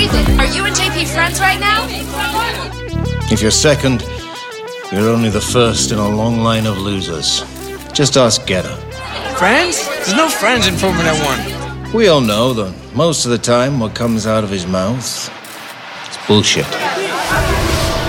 Are you and JP friends right now? If you're second, you're only the first in a long line of losers. Just ask Getter. Friends? There's no friends in Formula One. We all know that most of the time what comes out of his mouth is bullshit.